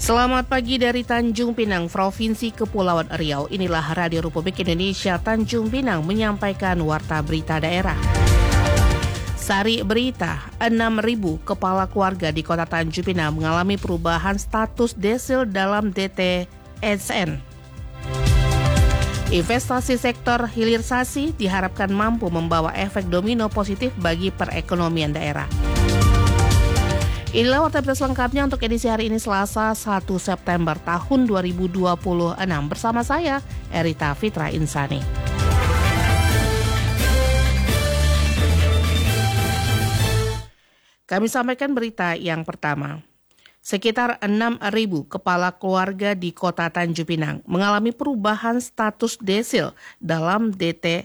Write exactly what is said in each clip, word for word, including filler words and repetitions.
Selamat pagi dari Tanjung Pinang, Provinsi Kepulauan Riau. Inilah Radio Republik Indonesia Tanjung Pinang menyampaikan warta berita daerah. Sari berita, enam ribu kepala keluarga di Kota Tanjung Pinang mengalami perubahan status desil dalam D T S N. Investasi sektor hilirisasi diharapkan mampu membawa efek domino positif bagi perekonomian daerah. Inilah warta berita selengkapnya untuk edisi hari ini Selasa satu September tahun dua ribu dua puluh enam bersama saya Erita Fitra Insani. Kami sampaikan berita yang pertama. Sekitar enam ribu kepala keluarga di Kota Tanjung Pinang mengalami perubahan status desil dalam D T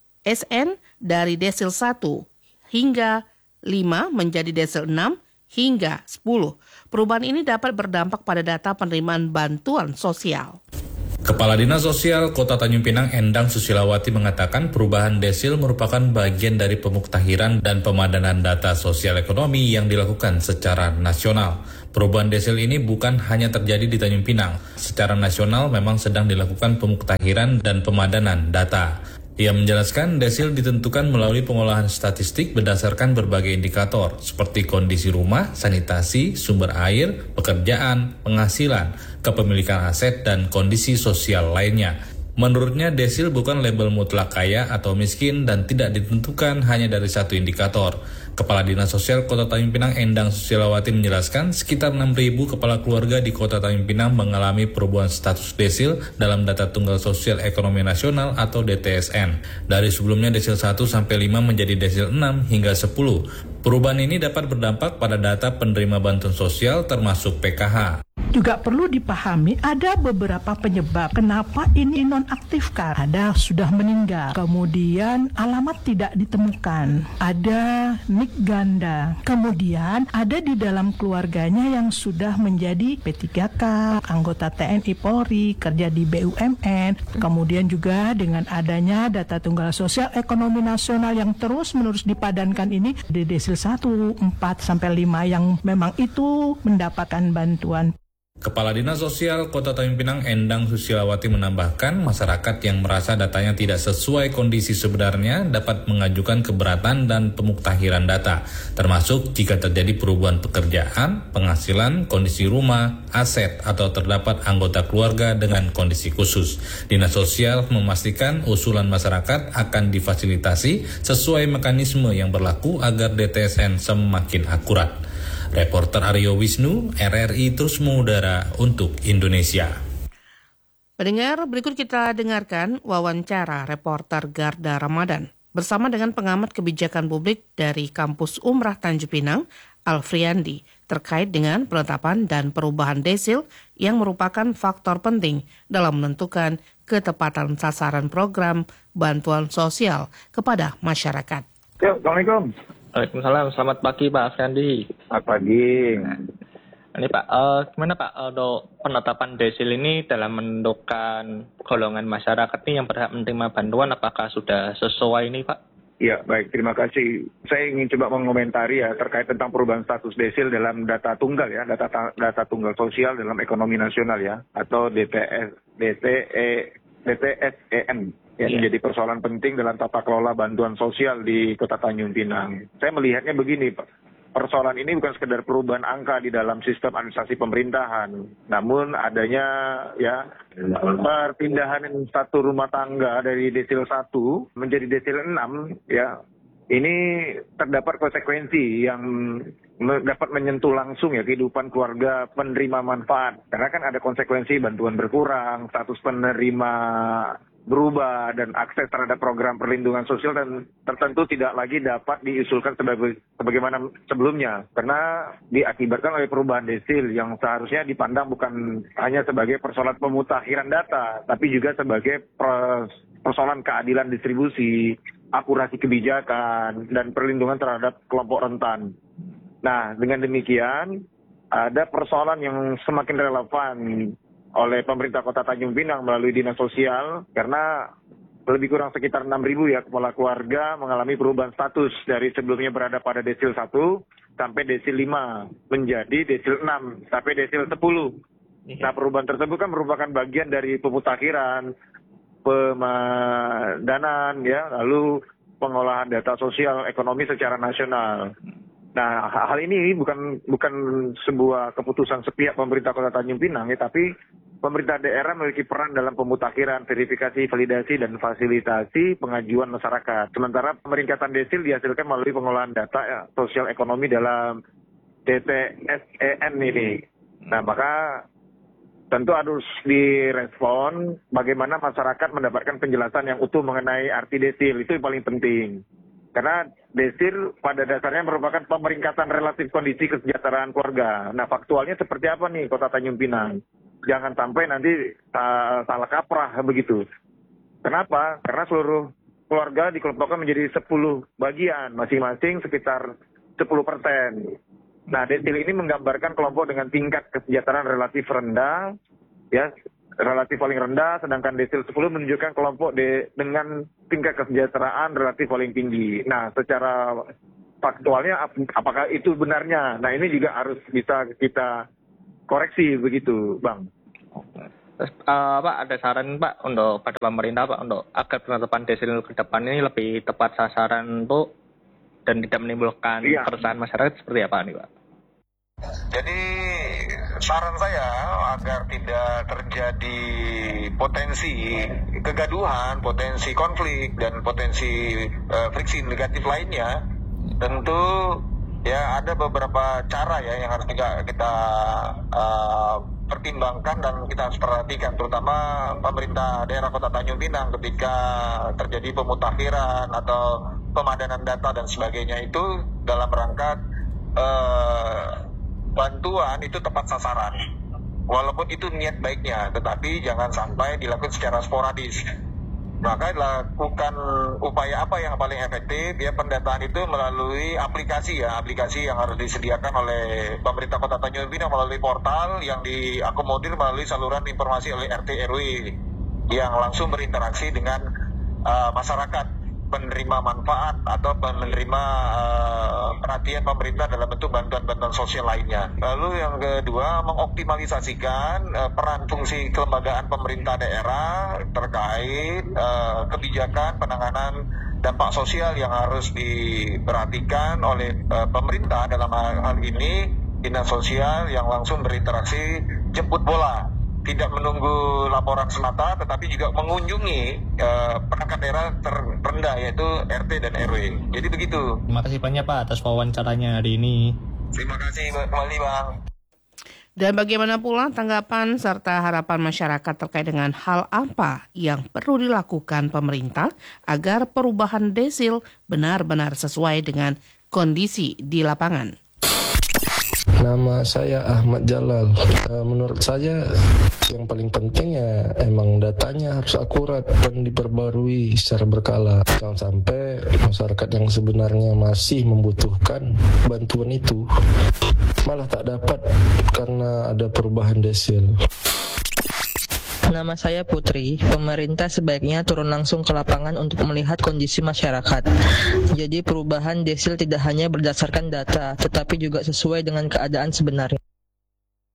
S N dari desil satu hingga lima menjadi desil enam hingga sepuluh. Perubahan ini dapat berdampak pada data penerimaan bantuan sosial. Kepala Dinas Sosial Kota Tanjung Pinang Endang Susilawati mengatakan perubahan desil merupakan bagian dari pemuktahiran dan pemadanan data sosial ekonomi yang dilakukan secara nasional. Perubahan desil ini bukan hanya terjadi di Tanjung Pinang. Secara nasional memang sedang dilakukan pemuktahiran dan pemadanan data. Ia menjelaskan desil ditentukan melalui pengolahan statistik berdasarkan berbagai indikator seperti kondisi rumah, sanitasi, sumber air, pekerjaan, penghasilan, kepemilikan aset, dan kondisi sosial lainnya. Menurutnya, desil bukan label mutlak kaya atau miskin dan tidak ditentukan hanya dari satu indikator. Kepala Dinas Sosial Kota Tanjung Pinang Endang Susilawati menjelaskan sekitar enam ribu kepala keluarga di Kota Tanjung Pinang mengalami perubahan status desil dalam data tunggal sosial ekonomi nasional atau D T S N. Dari sebelumnya desil satu sampai lima menjadi desil enam hingga sepuluh. Perubahan ini dapat berdampak pada data penerima bantuan sosial termasuk P K H. Juga perlu dipahami ada beberapa penyebab kenapa ini nonaktifkan. Ada sudah meninggal, kemudian alamat tidak ditemukan, ada nik ganda, kemudian ada di dalam keluarganya yang sudah menjadi P tiga K, anggota T N I Polri, kerja di B U M N, kemudian juga dengan adanya data tunggal sosial ekonomi nasional yang terus-menerus dipadankan ini di desil satu, empat, sampai lima yang memang itu mendapatkan bantuan. Kepala Dinas Sosial Kota Tanjung Pinang Endang Susilawati menambahkan masyarakat yang merasa datanya tidak sesuai kondisi sebenarnya dapat mengajukan keberatan dan pemuktahiran data, termasuk jika terjadi perubahan pekerjaan, penghasilan, kondisi rumah, aset, atau terdapat anggota keluarga dengan kondisi khusus. Dinas Sosial memastikan usulan masyarakat akan difasilitasi sesuai mekanisme yang berlaku agar D T S N semakin akurat. Reporter Aryo Wisnu, R R I terus mengudara untuk Indonesia. Pendengar, berikut kita dengarkan wawancara reporter Garda Ramadan bersama dengan pengamat kebijakan publik dari Kampus Umrah Tanjung Pinang, Alfriandi, terkait dengan penetapan dan perubahan desil yang merupakan faktor penting dalam menentukan ketepatan sasaran program bantuan sosial kepada masyarakat. Ya, Assalamualaikum. Waalaikumsalam, selamat pagi Pak Afriandi. Selamat pagi. Nah, ini Pak, uh, gimana Pak untuk penetapan desil ini dalam menentukan golongan masyarakat ini yang berhak menerima bantuan, apakah sudah sesuai ini Pak? Ya, baik, terima kasih. Saya ingin coba mengomentari ya terkait tentang perubahan status desil dalam data tunggal ya, data data tunggal sosial dalam ekonomi nasional ya, atau D T S D T E D T S E N. Yang yeah. menjadi persoalan penting dalam tata kelola bantuan sosial di Kota Tanjung Pinang. Saya melihatnya begini, Pak. Persoalan ini bukan sekedar perubahan angka di dalam sistem administrasi pemerintahan, namun adanya ya perpindahan satu rumah tangga dari desil satu menjadi desil enam ya. Ini terdapat konsekuensi yang dapat menyentuh langsung ya kehidupan keluarga penerima manfaat. Karena kan ada konsekuensi bantuan berkurang, status penerima berubah, dan akses terhadap program perlindungan sosial dan tertentu tidak lagi dapat diusulkan sebagai, sebagaimana sebelumnya. Karena diakibatkan oleh perubahan desil yang seharusnya dipandang bukan hanya sebagai persoalan pemutakhiran data, tapi juga sebagai persoalan keadilan distribusi, akurasi kebijakan, dan perlindungan terhadap kelompok rentan. Nah, dengan demikian, ada persoalan yang semakin relevan oleh pemerintah Kota Tanjung Pinang melalui Dinas Sosial, karena lebih kurang sekitar enam ribu ya kepala keluarga mengalami perubahan status dari sebelumnya berada pada desil satu sampai desil lima menjadi desil enam sampai desil sepuluh. Nah, perubahan tersebut kan merupakan bagian dari pemutakhiran, pemadanan, ya, lalu pengolahan data sosial ekonomi secara nasional. Nah, hal ini bukan bukan sebuah keputusan sepihak pemerintah Kota Tanjung Pinang, ya, tapi pemerintah daerah memiliki peran dalam pemutakhiran, verifikasi, validasi, dan fasilitasi pengajuan masyarakat. Sementara pemeringkatan desil dihasilkan melalui pengolahan data ya, sosial ekonomi dalam D T S E N ini. Nah, maka tentu harus direspon bagaimana masyarakat mendapatkan penjelasan yang utuh mengenai arti desil. Itu yang paling penting. Karena desil pada dasarnya merupakan pemeringkatan relatif kondisi kesejahteraan keluarga. Nah, faktualnya seperti apa nih Kota Tanjung Pinang? Jangan sampai nanti salah kaprah begitu. Kenapa? Karena seluruh keluarga dikelompokkan menjadi sepuluh bagian, masing-masing sekitar sepuluh persen. Nah, desil ini menggambarkan kelompok dengan tingkat kesejahteraan relatif rendah, ya, relatif paling rendah, sedangkan desil sepuluh menunjukkan kelompok de, dengan tingkat kesejahteraan relatif paling tinggi. Nah, secara faktualnya ap, apakah itu benarnya? Nah, ini juga harus bisa kita koreksi begitu, Bang. Terus, uh, Pak, ada saran Pak untuk pada pemerintah Pak untuk agar penetapan desil ke depan ini lebih tepat sasaran Bu dan tidak menimbulkan iya. keresahan masyarakat seperti apa nih Pak? Jadi saran saya agar tidak terjadi potensi kegaduhan, potensi konflik dan potensi uh, friksi negatif lainnya, tentu ya ada beberapa cara ya yang harus kita, kita uh, pertimbangkan dan kita harus perhatikan, terutama pemerintah daerah Kota Tanjung Pinang ketika terjadi pemutakhiran atau pemadanan data dan sebagainya itu dalam rangka uh, bantuan itu tepat sasaran. Walaupun itu niat baiknya, tetapi jangan sampai dilakukan secara sporadis. Maka lakukan upaya apa yang paling efektif, ya pendataan itu melalui aplikasi ya, aplikasi yang harus disediakan oleh pemerintah Kota Tanjung Pinang melalui portal yang diakomodir melalui saluran informasi oleh R T R W yang langsung berinteraksi dengan uh, masyarakat penerima manfaat atau penerima uh, perhatian pemerintah dalam bentuk bantuan-bantuan sosial lainnya. Lalu yang kedua, mengoptimalisasikan uh, peran fungsi kelembagaan pemerintah daerah terkait uh, kebijakan penanganan dampak sosial yang harus diperhatikan oleh uh, pemerintah dalam hal, hal ini dinas sosial yang langsung berinteraksi jemput bola. Tidak menunggu laporan semata, tetapi juga mengunjungi uh, perangkat daerah terendah yaitu R T dan R W. Jadi begitu. Terima kasih banyak Pak atas wawancaranya hari ini. Terima kasih kembali Bang. Dan bagaimana pula tanggapan serta harapan masyarakat terkait dengan hal apa yang perlu dilakukan pemerintah agar perubahan desil benar-benar sesuai dengan kondisi di lapangan? Nama saya Ahmad Jalal. Uh, menurut saya yang paling penting ya emang datanya harus akurat dan diperbarui secara berkala. Jangan sampai masyarakat yang sebenarnya masih membutuhkan bantuan itu malah tak dapat karena ada perubahan desil. Nama saya Putri. Pemerintah sebaiknya turun langsung ke lapangan untuk melihat kondisi masyarakat. Jadi perubahan desil tidak hanya berdasarkan data, tetapi juga sesuai dengan keadaan sebenarnya.